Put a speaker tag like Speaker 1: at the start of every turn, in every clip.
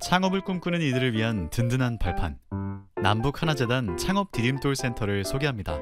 Speaker 1: 창업을 꿈꾸는 이들을 위한 든든한 발판, 남북하나재단 창업 디딤돌 센터를 소개합니다.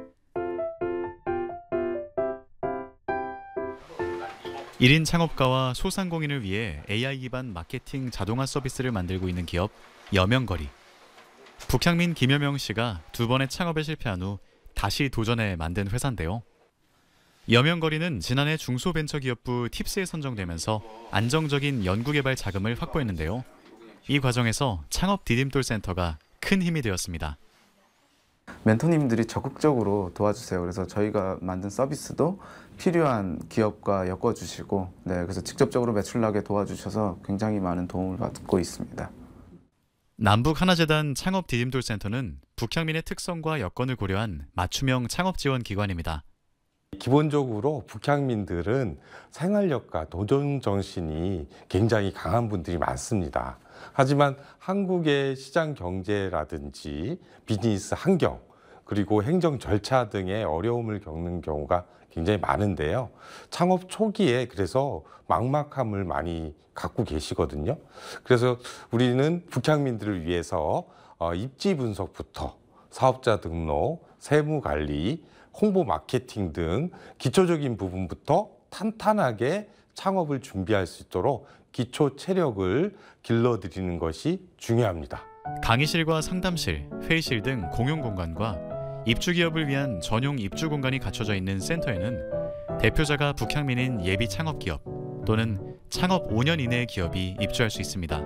Speaker 1: 일 인 창업가와 소상공인을 위해 AI 기반 마케팅 자동화 서비스를 만들고 있는 기업 여명거리. 북향민 김여명 씨가 2번의 창업에 실패한 후 다시 도전해 만든 회사인데요. 여명거리는 지난해 중소벤처기업부 팁스에 선정되면서 안정적인 연구개발 자금을 확보했는데요. 이 과정에서 창업 디딤돌 센터가 큰 힘이 되었습니다.
Speaker 2: 멘토님들이 적극적으로 도와주세요. 그래서 저희가 만든 서비스도 필요한 기업과 엮어주시고, 그래서 직접적으로 매출나게 도와주셔서 굉장히 많은 도움을 받고 있습니다.
Speaker 1: 남북하나재단 창업 디딤돌 센터는 북향민의 특성과 여건을 고려한 맞춤형 창업 지원 기관입니다.
Speaker 3: 기본적으로 북향민들은 생활력과 도전 정신이 굉장히 강한 분들이 많습니다. 하지만 한국의 시장 경제라든지 비즈니스 환경, 그리고 행정 절차 등의 어려움을 겪는 경우가 굉장히 많은데요. 창업 초기에 그래서 막막함을 많이 갖고 계시거든요. 그래서 우리는 북향민들을 위해서 입지 분석부터 사업자 등록, 세무 관리, 홍보 마케팅 등 기초적인 부분부터 탄탄하게 창업을 준비할 수 있도록 기초 체력을 길러드리는 것이 중요합니다.
Speaker 1: 강의실과 상담실, 회의실 등 공용 공간과 입주기업을 위한 전용 입주 공간이 갖춰져 있는 센터에는 대표자가 북향민인 예비 창업기업 또는 창업 5년 이내의 기업이 입주할 수 있습니다.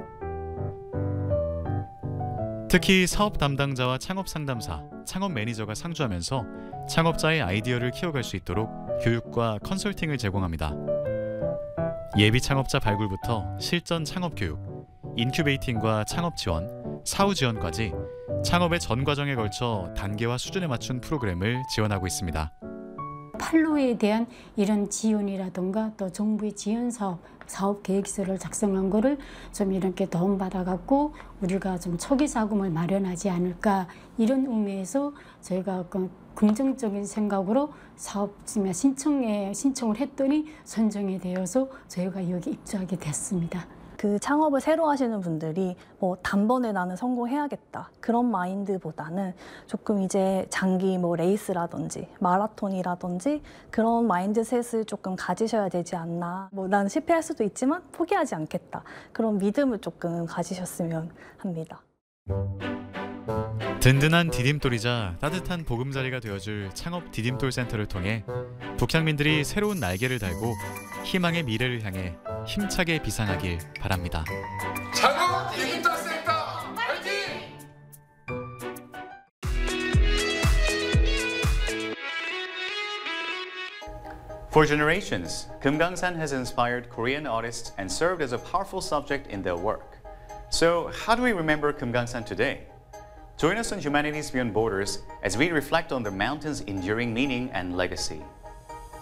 Speaker 1: 특히 사업 담당자와 창업 상담사, 창업 매니저가 상주하면서 창업자의 아이디어를 키워갈 수 있도록 교육과 컨설팅을 제공합니다. 예비 창업자 발굴부터 실전 창업 교육, 인큐베이팅과 창업 지원, 사후 지원까지 창업의 전 과정에 걸쳐 단계와 수준에 맞춘 프로그램을 지원하고 있습니다.
Speaker 4: 판로에 대한 이런 지원이라든가 또 정부의 지원 사업 계획서를 작성한 거를 좀 이렇게 도움받아갖고 우리가 좀 초기 자금을 마련하지 않을까, 이런 의미에서 저희가 긍정적인 생각으로 사업 신청을 했더니 선정이 되어서 저희가 여기 입주하게 됐습니다.
Speaker 5: 그 창업을 새로 하시는 분들이 단번에 나는 성공해야겠다, 그런 마인드보다는 조금 이제 장기 레이스라든지 마라톤이라든지 그런 마인드셋을 조금 가지셔야 되지 않나. 난 실패할 수도 있지만 포기하지 않겠다, 그런 믿음을 조금 가지셨으면 합니다.
Speaker 1: 든든한 디딤돌이자 따뜻한 보금자리가 되어줄 창업 디딤돌 센터를 통해 북향민들이 새로운 날개를 달고 희망의 미래를 향해 힘차게 비상하길 바랍니다.
Speaker 6: 창업 디딤돌 센터 화이팅!
Speaker 7: For generations, Kumgangsan has inspired Korean artists and served as a powerful subject in their work. So, how do we remember Kumgangsan today? Join us on Humanities Beyond Borders as we reflect on the mountain's enduring meaning and legacy.